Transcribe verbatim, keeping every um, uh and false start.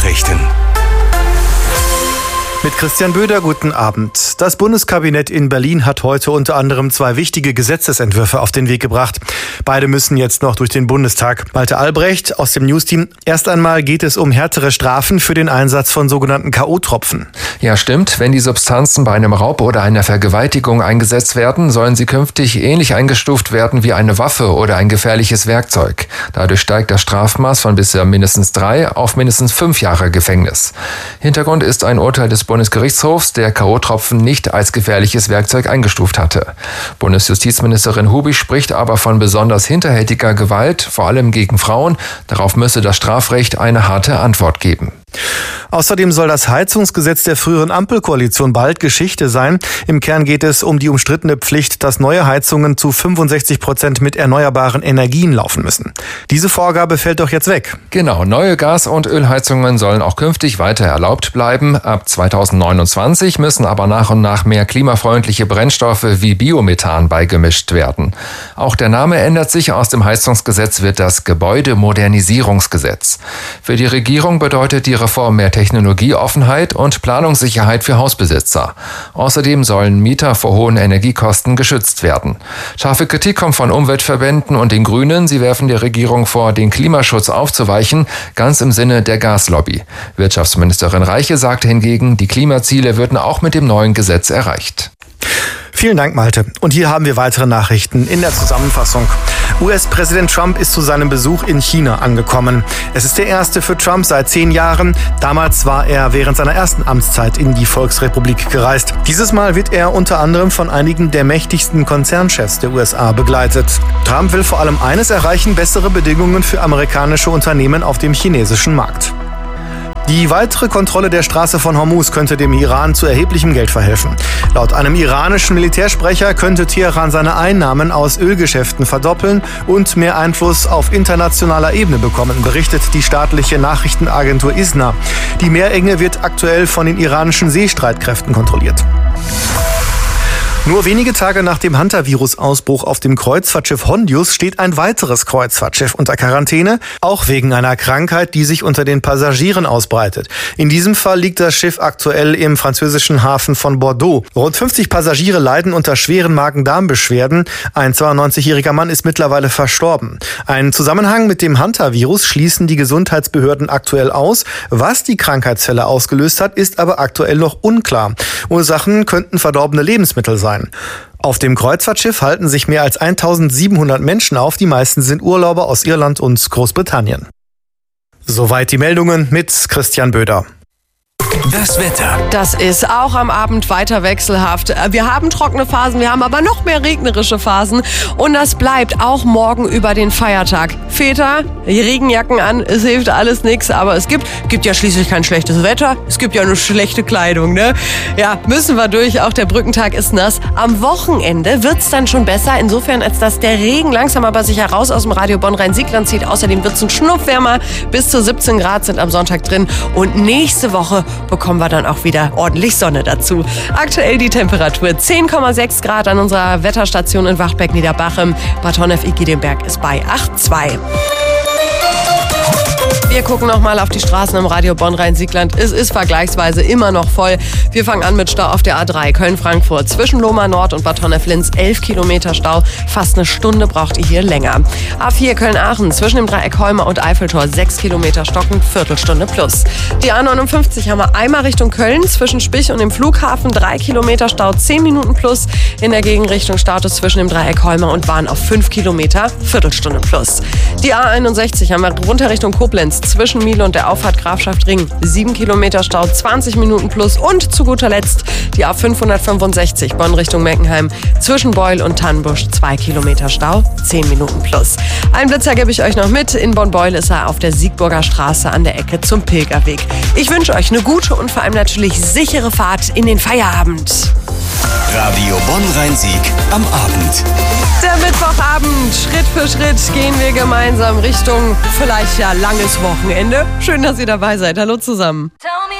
Nachrichten. Mit Christian Böder, guten Abend. Das Bundeskabinett in Berlin hat heute unter anderem zwei wichtige Gesetzesentwürfe auf den Weg gebracht. Beide müssen jetzt noch durch den Bundestag. Malte Albrecht aus dem News-Team. Erst einmal geht es um härtere Strafen für den Einsatz von sogenannten K O-Tropfen. Ja, stimmt. Wenn die Substanzen bei einem Raub oder einer Vergewaltigung eingesetzt werden, sollen sie künftig ähnlich eingestuft werden wie eine Waffe oder ein gefährliches Werkzeug. Dadurch steigt das Strafmaß von bisher mindestens drei auf mindestens fünf Jahre Gefängnis. Hintergrund ist ein Urteil des Bundesgerichtshofs, der K O-Tropfen nicht als gefährliches Werkzeug eingestuft hatte. Bundesjustizministerin Hubig spricht aber von besonders hinterhältiger Gewalt, vor allem gegen Frauen. Darauf müsse das Strafrecht eine harte Antwort geben. Außerdem soll das Heizungsgesetz der früheren Ampelkoalition bald Geschichte sein. Im Kern geht es um die umstrittene Pflicht, dass neue Heizungen zu fünfundsechzig Prozent mit erneuerbaren Energien laufen müssen. Diese Vorgabe fällt doch jetzt weg. Genau, neue Gas- und Ölheizungen sollen auch künftig weiter erlaubt bleiben. Ab zweitausendneunundzwanzig müssen aber nach und nach mehr klimafreundliche Brennstoffe wie Biomethan beigemischt werden. Auch der Name ändert sich. Aus dem Heizungsgesetz wird das Gebäudemodernisierungsgesetz. Für die Regierung bedeutet die Reform mehr Technologieoffenheit und Planungssicherheit für Hausbesitzer. Außerdem sollen Mieter vor hohen Energiekosten geschützt werden. Scharfe Kritik kommt von Umweltverbänden und den Grünen. Sie werfen der Regierung vor, den Klimaschutz aufzuweichen, ganz im Sinne der Gaslobby. Wirtschaftsministerin Reiche sagte hingegen, die Klimaziele würden auch mit dem neuen Gesetz erreicht. Vielen Dank, Malte. Und hier haben wir weitere Nachrichten in der Zusammenfassung. U S-Präsident Trump ist zu seinem Besuch in China angekommen. Es ist der erste für Trump seit zehn Jahren. Damals war er während seiner ersten Amtszeit in die Volksrepublik gereist. Dieses Mal wird er unter anderem von einigen der mächtigsten Konzernchefs der U S A begleitet. Trump will vor allem eines erreichen: bessere Bedingungen für amerikanische Unternehmen auf dem chinesischen Markt. Die weitere Kontrolle der Straße von Hormuz könnte dem Iran zu erheblichem Geld verhelfen. Laut einem iranischen Militärsprecher könnte Teheran seine Einnahmen aus Ölgeschäften verdoppeln und mehr Einfluss auf internationaler Ebene bekommen, berichtet die staatliche Nachrichtenagentur I S N A. Die Meerenge wird aktuell von den iranischen Seestreitkräften kontrolliert. Nur wenige Tage nach dem Hantavirus-Ausbruch auf dem Kreuzfahrtschiff Hondius steht ein weiteres Kreuzfahrtschiff unter Quarantäne, auch wegen einer Krankheit, die sich unter den Passagieren ausbreitet. In diesem Fall liegt das Schiff aktuell im französischen Hafen von Bordeaux. Rund fünfzig Passagiere leiden unter schweren Magen-Darm-Beschwerden. Ein zweiundneunzigjähriger Mann ist mittlerweile verstorben. Einen Zusammenhang mit dem Hantavirus schließen die Gesundheitsbehörden aktuell aus. Was die Krankheitsfälle ausgelöst hat, ist aber aktuell noch unklar. Ursachen könnten verdorbene Lebensmittel sein. Auf dem Kreuzfahrtschiff halten sich mehr als eintausendsiebenhundert Menschen auf. Die meisten sind Urlauber aus Irland und Großbritannien. Soweit die Meldungen mit Christian Böder. Das Wetter. Das ist auch am Abend weiter wechselhaft. Wir haben trockene Phasen, wir haben aber noch mehr regnerische Phasen. Und das bleibt auch morgen über den Feiertag. Väter, Regenjacken an, es hilft alles nichts. Aber es gibt, gibt ja schließlich kein schlechtes Wetter. Es gibt ja nur schlechte Kleidung, ne? Ja, müssen wir durch. Auch der Brückentag ist nass. Am Wochenende wird's dann schon besser. Insofern, als dass der Regen langsam aber sicher raus aus dem Radio Bonn-Rhein-Siegland zieht. Außerdem wird's ein Schnuff wärmer. Bis zu siebzehn Grad sind am Sonntag drin. Und nächste Woche bekommen wir dann auch wieder ordentlich Sonne dazu. Aktuell die Temperatur zehn Komma sechs Grad an unserer Wetterstation in Wachbeck-Niederbachem. Bad Honnef-Igidenberg ist bei acht Komma zwei. Wir gucken noch mal auf die Straßen im Radio Bonn-Rhein-Siegland. Es ist vergleichsweise immer noch voll. Wir fangen an mit Stau auf der A drei Köln-Frankfurt. Zwischen Lohmar Nord und Bad Honnef-Linz elf Kilometer Stau. Fast eine Stunde braucht ihr hier länger. A vier Köln-Aachen zwischen dem Dreieck Holmer und Eiffeltor sechs Kilometer stocken, Viertelstunde plus. Die A neunundfünfzig haben wir einmal Richtung Köln. Zwischen Spich und dem Flughafen drei Kilometer Stau, zehn Minuten plus. In der Gegenrichtung staut es zwischen dem Dreieck Holmer und Wahn auf fünf Kilometer, Viertelstunde plus. Die A einundsechzig haben wir runter Richtung Koblenz. Zwischen Miele und der Auffahrt Grafschaft Ring sieben Kilometer Stau, zwanzig Minuten plus. Und zu guter Letzt die A fünfhundertfünfundsechzig Bonn Richtung Meckenheim. Zwischen Beul und Tannenbusch zwei Kilometer Stau, zehn Minuten plus. Einen Blitzer gebe ich euch noch mit. In Bonn-Beul ist er auf der Siegburger Straße an der Ecke zum Pilgerweg. Ich wünsche euch eine gute und vor allem natürlich sichere Fahrt in den Feierabend. Radio Bonn-Rhein-Sieg am Abend. Der Mittwochabend. Schritt für Schritt gehen wir gemeinsam Richtung vielleicht ja langes Wochenende. Schön, dass ihr dabei seid. Hallo zusammen.